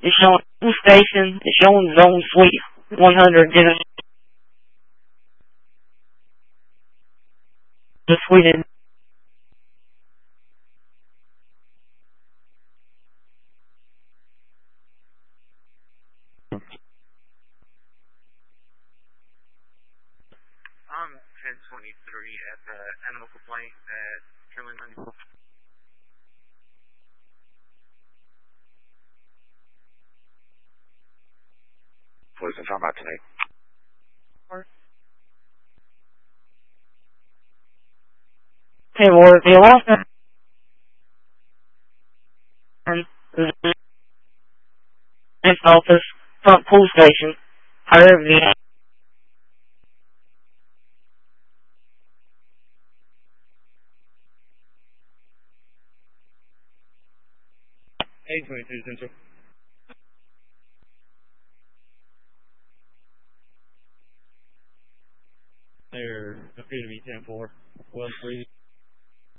It's showing station. It's showing zone suite 100. The suite in. I'm 1023 at the animal complaint at Trilling Money. What is it talking about today? Hey, Ward, the Alaska and the next office, front pool station, however the 822 Central. There appear to be 10-4. Well, 3.